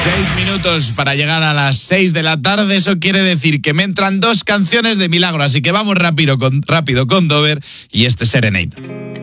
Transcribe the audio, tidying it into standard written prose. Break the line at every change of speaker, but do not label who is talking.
6 minutos para llegar a las 6 de la tarde. Eso quiere decir que me entran 2 canciones de milagro. Así que vamos rápido con Dover y este Serenade.